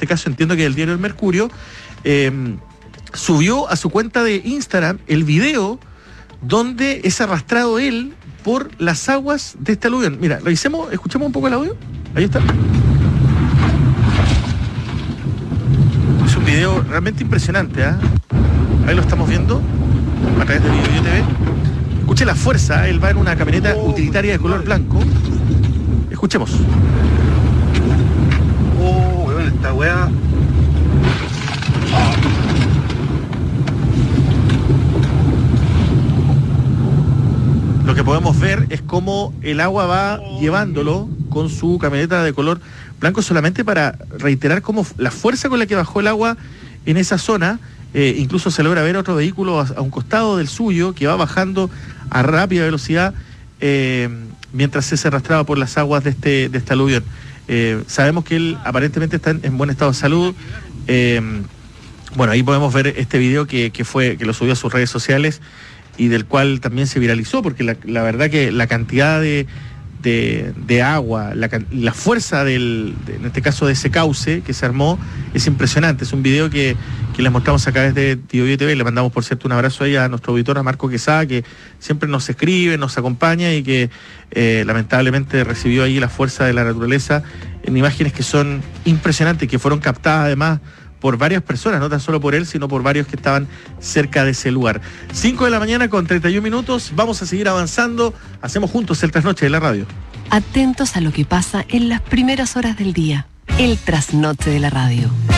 este caso entiendo que es el diario El Mercurio, subió a su cuenta de Instagram el video donde es arrastrado él por las aguas de este aluvión. Mira, escuchemos un poco el audio. Ahí está. Es un video realmente impresionante, ¿eh? Ahí lo estamos viendo a través de Video TV. Escuche la fuerza, él va en una camioneta utilitaria de color blanco. Escuchemos. Weón, esta weá. Lo que podemos ver es cómo el agua va llevándolo con su camioneta de color blanco, solamente para reiterar cómo la fuerza con la que bajó el agua en esa zona. Incluso se logra ver otro vehículo a un costado del suyo que va bajando a rápida velocidad mientras se arrastraba por las aguas de este aluvión. Sabemos que él aparentemente está en buen estado de salud. Bueno, ahí podemos ver este video que lo subió a sus redes sociales y del cual también se viralizó, porque la verdad que la cantidad de agua, la fuerza en este caso de ese cauce que se armó es impresionante. Es un video que les mostramos acá desde Video TV. Le mandamos, por cierto, un abrazo ahí a nuestro auditor, a Marco Quesada, que siempre nos escribe, nos acompaña y que lamentablemente recibió ahí la fuerza de la naturaleza en imágenes que son impresionantes, que fueron captadas además por varias personas, no tan solo por él, sino por varios que estaban cerca de ese lugar. 5 de la mañana con 31 minutos, vamos a seguir avanzando, hacemos juntos el Trasnoche de la radio. Atentos a lo que pasa en las primeras horas del día, el Trasnoche de la radio.